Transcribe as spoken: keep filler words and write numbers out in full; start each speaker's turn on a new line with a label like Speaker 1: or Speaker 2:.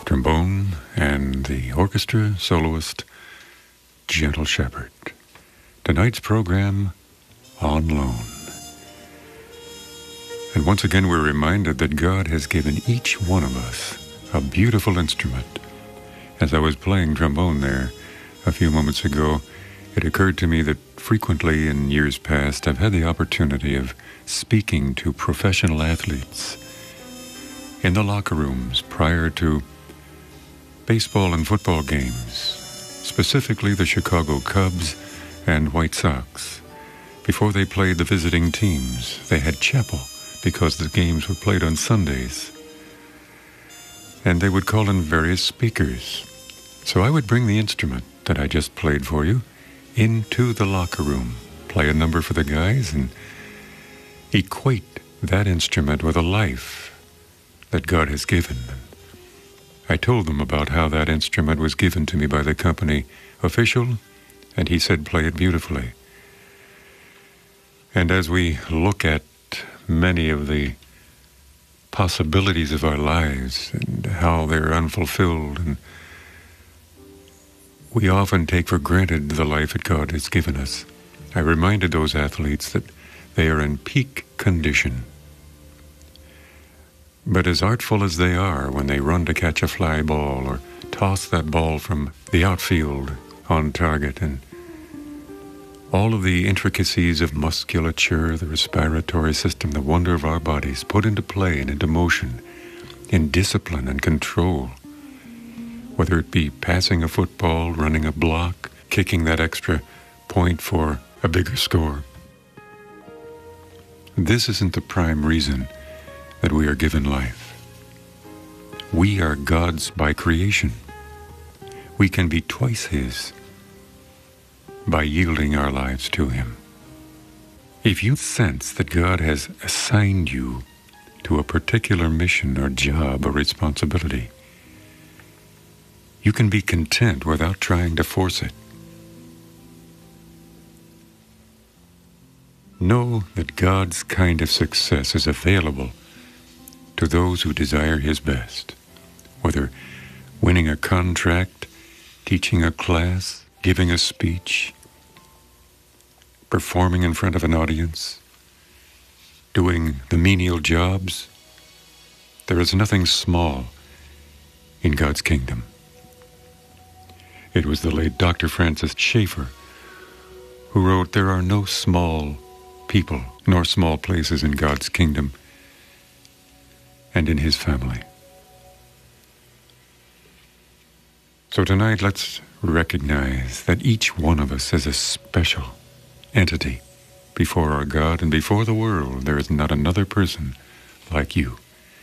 Speaker 1: trombone, and the orchestra soloist, Gentle Shepherd. Tonight's program, On Loan. And once again, we're reminded that God has given each one of us a beautiful instrument. As I was playing trombone there a few moments ago, it occurred to me that frequently in years past, I've had the opportunity of speaking to professional athletes in the locker rooms prior to baseball and football games, specifically the Chicago Cubs and White Sox. Before they played the visiting teams, they had chapel because the games were played on Sundays. And they would call in various speakers. So I would bring the instrument that I just played for you into the locker room, play a number for the guys, and equate that instrument with a life that God has given. I told them about how that instrument was given to me by the company official, and he said, play it beautifully. And as we look at many of the possibilities of our lives and how they're unfulfilled, and we often take for granted the life that God has given us. I reminded those athletes that they are in peak condition. But as artful as they are when they run to catch a fly ball or toss that ball from the outfield on target, and all of the intricacies of musculature, the respiratory system, the wonder of our bodies put into play and into motion in discipline and control, whether it be passing a football, running a block, kicking that extra point for a bigger score. This isn't the prime reason that we are given life. We are God's by creation. We can be twice His by yielding our lives to Him. If you sense that God has assigned you to a particular mission or job or responsibility, you can be content without trying to force it. Know that God's kind of success is available to those who desire His best, whether winning a contract, teaching a class, giving a speech, performing in front of an audience, doing the menial jobs. There is nothing small in God's kingdom. It was the late Doctor Francis Schaeffer who wrote, "There are no small people nor small places in God's kingdom and in His family." So tonight, let's recognize that each one of us is a special entity before our God, and before the world. There is not another person like you.